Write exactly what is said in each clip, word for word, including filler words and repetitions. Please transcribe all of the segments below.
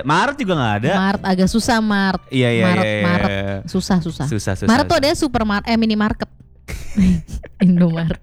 Maret juga nggak ada. Maret agak susah Maret. Iya iya Maret, iya, iya. Maret susah susah. Susah susah. Maret tuh ada supermarket, eh minimarket. Indomaret.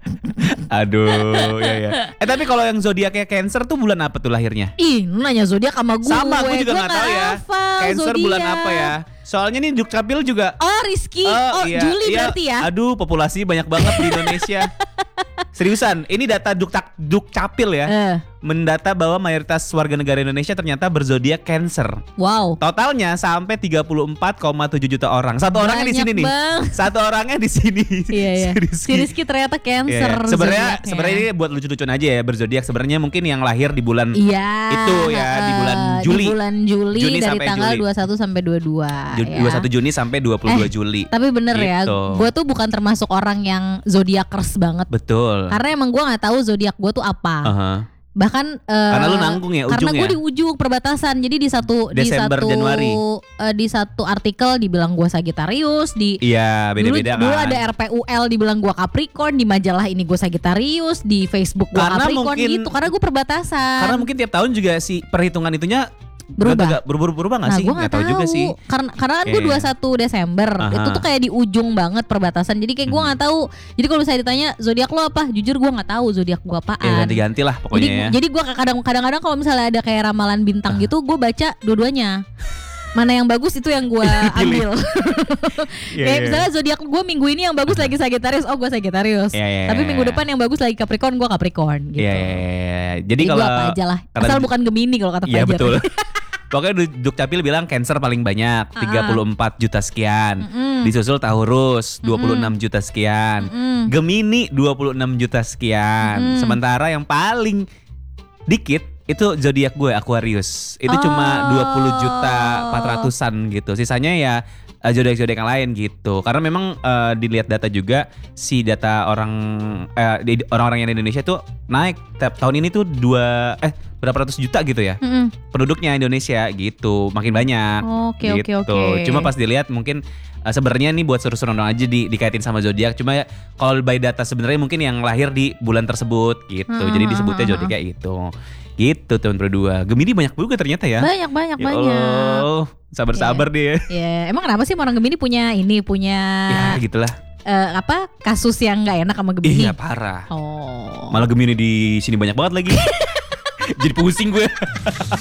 Aduh, ya ya. Eh tapi kalau yang zodiaknya Cancer tuh bulan apa tuh lahirnya? Ih, lu nanya zodiak sama gue. Sama, gue juga nggak tahu ya. hafal Cancer zodiak. bulan apa ya? Soalnya nih Dukcapil juga. Oh Rizky, oh, iya, Juli iya. berarti ya. Aduh, populasi banyak banget di Indonesia. Seriusan, ini data Dukcap Dukcapil ya. Eh. Mendata bahwa mayoritas warga negara Indonesia ternyata berzodiak Cancer. Wow. Totalnya sampai tiga puluh empat koma tujuh juta orang. Satu orangnya di Banyak sini nih. bang. Satu orangnya di sini. Iya iya. Si Rizky. Si Rizky ternyata Cancer. Iya, iya. Sebenarnya zodiaknya. sebenarnya ini buat lucu-lucuan aja ya berzodiak. Sebenarnya mungkin yang lahir di bulan Iya. itu ya di bulan Juli. Di bulan Juli, Juni dari sampai tanggal Juli. dua puluh satu sampai dua puluh dua. Ju- ya. dua puluh satu Juni sampai dua puluh dua Eh, Juli. Tapi bener ya, Gitu. gue tuh bukan termasuk orang yang zodiakers banget. Betul. Karena emang gue nggak tahu zodiak gue tuh apa. Aha. Bahkan eh, Karena lu nanggung ya karena gue ujungnya. di ujung perbatasan. Jadi di satu Desember, di satu Januari. eh, di satu artikel dibilang gue Sagittarius, di Iya, beda-beda dulu, kan. dulu ada R P U L dibilang gue Capricorn, di majalah ini gue Sagittarius, di Facebook gue Karena Capricorn mungkin- gitu. Karena gue perbatasan. Karena mungkin tiap tahun juga si perhitungan itunya Berubah. agak berubah-berubah nggak Nah sih? gue Nggak gak tahu juga sih. Karena, karena kan gue Iya. dua puluh satu Desember. Aha. Itu tuh kayak di ujung banget perbatasan. Jadi kayak gue Mhm. gak tahu. Jadi kalau misalnya ditanya zodiak lo apa, jujur gue gak tahu zodiak gue apaan. Ya ganti-ganti lah Jadi pokoknya ya. jadi gue kadang- kadang-kadang kalau misalnya ada kayak ramalan bintang gitu, gue baca dua-duanya. Mana yang bagus itu yang gue ambil. Iya, Kayak iya. misalnya zodiak gue minggu ini yang bagus lagi Sagittarius, oh gue Sagittarius. Iya, iya, Tapi iya. minggu depan yang bagus lagi Capricorn, gue Capricorn gitu. Iya, iya, iya. Jadi Jadi kalau gue apa aja lah. karena- Asal bukan Gemini kalau kata Iya Fajar. betul. Pokoknya Du- Dukcapil bilang Cancer paling banyak tiga puluh empat juta sekian. Mm-mm. Disusul Taurus dua puluh enam juta sekian. Mm-mm. Gemini dua puluh enam juta sekian. Mm. Sementara yang paling dikit itu zodiak gue Aquarius. Itu Oh. cuma dua puluh juta empat ratusan gitu. Sisanya ya eh, zodiak-zodiak yang lain gitu. Karena memang eh, dilihat data juga si data orang eh, di- orang-orang yang di Indonesia tuh naik tiap tahun ini tuh dua eh berapa ratus juta gitu ya. Mm-mm. Penduduknya Indonesia gitu, makin banyak. Oke, oke, gitu. oke. Cuma pas dilihat mungkin uh, sebenarnya nih buat seru-seruan doang aja di, dikaitin sama zodiak. Cuma ya, kalau by data sebenarnya mungkin yang lahir di bulan tersebut gitu. Hmm, Jadi hmm, disebutnya hmm, zodiak kayak gitu. Gitu teman berdua. Gemini banyak juga ternyata ya. Banyak banyak Ya banyak. Allah, sabar-sabar deh. Ya, emang kenapa sih orang Gemini punya ini punya Ya gitulah. eh, apa kasus yang nggak enak sama Gemini? Iya parah. Oh. Malah Gemini di sini banyak banget lagi. Jadi pusing gue.